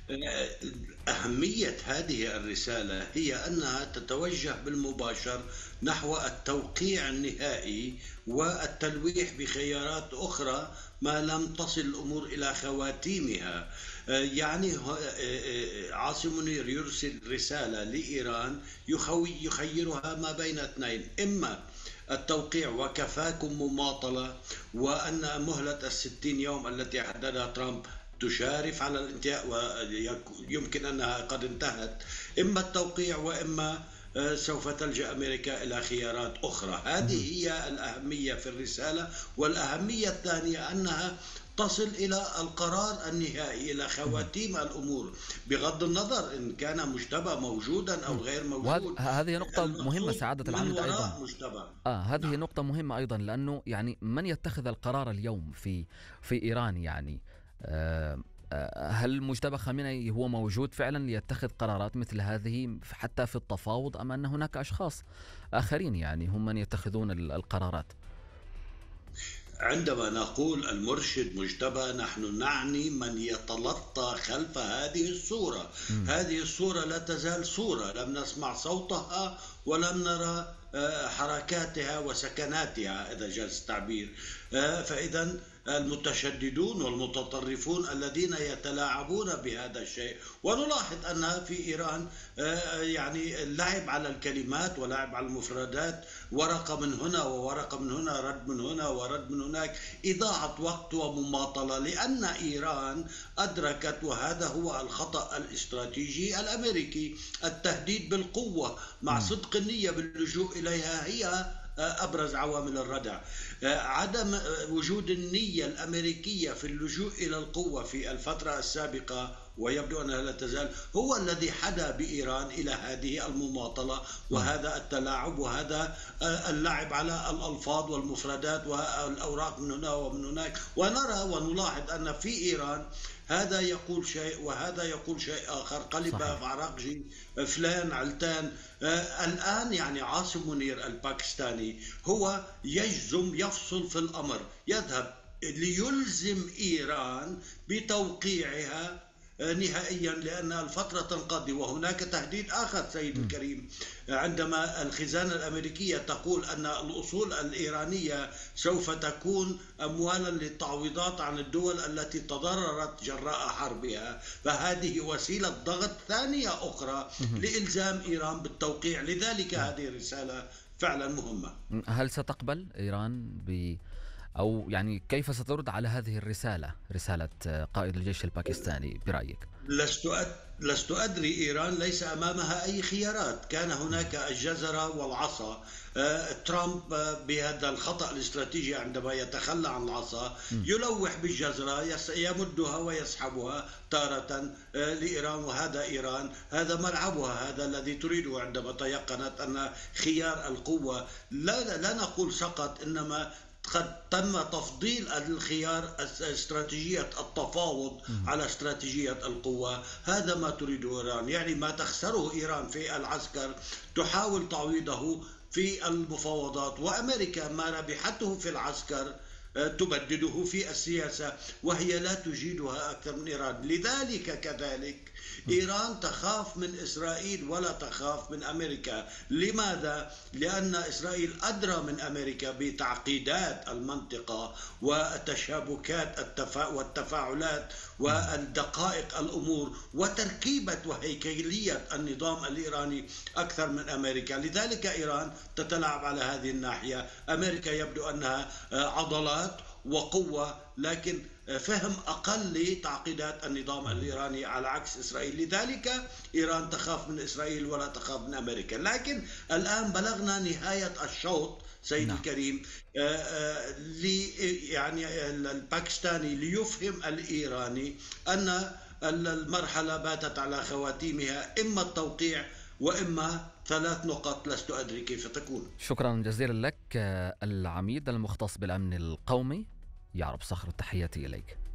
أهمية هذه الرسالة هي أنها تتوجه بالمباشر نحو التوقيع النهائي والتلويح بخيارات أخرى ما لم تصل الأمور إلى خواتيمها. يعني عاصم منير يرسل رسالة لإيران يخيرها ما بين اثنين: إما التوقيع وكفاكم مماطلة، وأن مهلة الستين يوم التي حددها ترامب تشارف على الانتهاء ويمكن أنها قد انتهت، إما التوقيع وإما سوف تلجأ أمريكا إلى خيارات أخرى. هذه هي الأهمية في الرسالة. والأهمية الثانية أنها تصل إلى القرار النهائي، إلى خواتيم الأمور، بغض النظر إن كان مجتبى موجودا أو غير موجود. وهذه نقطة مهمة المقصود سعادة من العميد أيضا. وراء مجتبى. هذه نعم. نقطة مهمة أيضا، لأنه يعني من يتخذ القرار اليوم في إيران يعني آه، هل مجتبى خامنئي هو موجود فعلا ليتخذ قرارات مثل هذه حتى في التفاوض، أم أن هناك أشخاص آخرين يعني هم من يتخذون القرارات؟ عندما نقول المرشد مجتبى، نحن نعني من يتلطى خلف هذه الصورة. مم. هذه الصورة لا تزال صورة، لم نسمع صوتها ولم نرى حركاتها وسكناتها إذا جاز التعبير. فإذا المتشددون والمتطرفون الذين يتلاعبون بهذا الشيء. ونلاحظ أن في إيران يعني لعب على الكلمات ولعب على المفردات، ورقة من هنا وورقة من هنا، رد من هنا ورد من هناك، إضاعة وقت ومماطلة، لأن إيران أدركت، وهذا هو الخطأ الاستراتيجي الأمريكي، التهديد بالقوة مع صدق النية باللجوء إليها هي أبرز عوامل الردع. عدم وجود النية الأمريكية في اللجوء إلى القوة في الفترة السابقة، ويبدو أنها لا تزال، هو الذي حدا بإيران إلى هذه المماطلة وهذا التلاعب وهذا اللعب على الألفاظ والمفردات والأوراق من هنا ومن هناك. ونرى ونلاحظ أن في إيران هذا يقول شيء وهذا يقول شيء آخر، قلب صحيح. عراقجي فلان علتان. الآن يعني عاصم منير الباكستاني هو يجزم، يفصل في الأمر، يذهب ليلزم إيران بتوقيعها نهائيا، لأن الفترة تنقضي. وهناك تهديد آخر سيد الكريم، عندما الخزانة الأمريكية تقول أن الأصول الإيرانية سوف تكون أموالا للتعويضات عن الدول التي تضررت جراء حربها، فهذه وسيلة ضغط ثانية أخرى لإلزام إيران بالتوقيع. لذلك هذه الرسالة فعلا مهمة. هل ستقبل إيران أو يعني كيف سترد على هذه الرسالة، رسالة قائد الجيش الباكستاني برأيك؟ لست أدري. إيران ليس أمامها أي خيارات. كان هناك الجزرة والعصا. ترامب بهذا الخطأ الاستراتيجي عندما يتخلى عن العصا يلوح بالجزرة، يمدها ويسحبها تارة لإيران، وهذا إيران هذا ملعبها، هذا الذي تريده عندما تيقنت أن خيار القوة لا نقول سقط، إنما قد تم تفضيل الخيار استراتيجية التفاوض على استراتيجية القوة. هذا ما تريده إيران، يعني ما تخسره إيران في العسكر تحاول تعويضه في المفاوضات، وأمريكا ما ربحته في العسكر تبدده في السياسة، وهي لا تجيدها أكثر من إيران. لذلك كذلك إيران تخاف من إسرائيل ولا تخاف من أمريكا. لماذا؟ لأن إسرائيل أدرى من أمريكا بتعقيدات المنطقة وتشابكات والتفاعلات والدقائق الأمور وتركيبة وهيكلية النظام الإيراني أكثر من أمريكا. لذلك إيران تتلاعب على هذه الناحية. أمريكا يبدو أنها عضلات وقوة، لكن فهم أقل لتعقيدات النظام الإيراني على عكس إسرائيل. لذلك إيران تخاف من إسرائيل ولا تخاف من أمريكا. لكن الآن بلغنا نهاية الشوط سيد نعم. الكريم. يعني الباكستاني ليفهم الإيراني أن المرحلة باتت على خواتيمها، إما التوقيع وإما ثلاث نقط لست أدري كيف تكون. شكرا جزيلا لك العميد المختص بالأمن القومي يعرب صخر، تحياتي إليك.